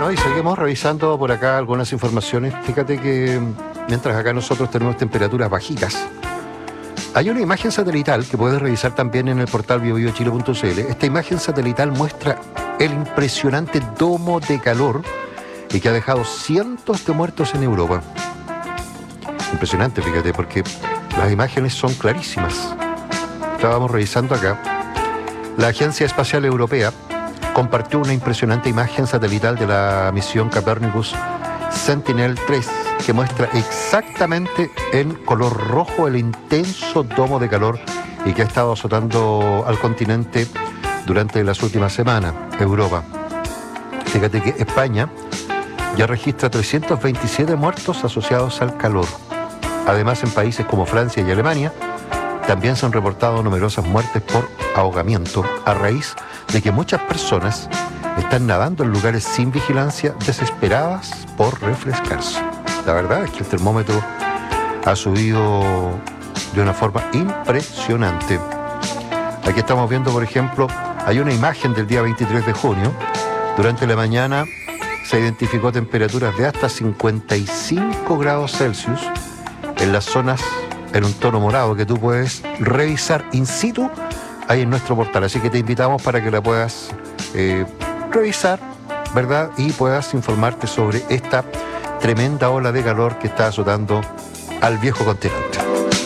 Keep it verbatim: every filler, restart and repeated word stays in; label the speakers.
Speaker 1: Bueno, y seguimos revisando por acá algunas informaciones. Fíjate que mientras acá nosotros tenemos temperaturas bajitas, hay una imagen satelital que puedes revisar también en el portal bio bio chile punto c l. Esta imagen satelital muestra el impresionante domo de calor y que ha dejado cientos de muertos en Europa. Impresionante, fíjate, porque las imágenes son clarísimas. Estábamos revisando acá. La Agencia Espacial Europea compartió una impresionante imagen satelital de la misión Copernicus Sentinel tres que muestra exactamente en color rojo el intenso domo de calor y que ha estado azotando al continente durante las últimas semanas, Europa. Fíjate que España ya registra trescientos veintisiete muertos asociados al calor. Además, en países como Francia y Alemania también se han reportado numerosas muertes por ahogamiento a raíz de que muchas personas están nadando en lugares sin vigilancia, desesperadas por refrescarse. La verdad es que el termómetro ha subido de una forma impresionante. Aquí estamos viendo, por ejemplo, hay una imagen del día veintitrés de junio. Durante la mañana se identificó temperaturas de hasta cincuenta y cinco grados Celsius en las zonas en un tono morado que tú puedes revisar in situ ahí en nuestro portal. Así que te invitamos para que la puedas eh, revisar, ¿verdad? Y puedas informarte sobre esta tremenda ola de calor que está azotando al viejo continente.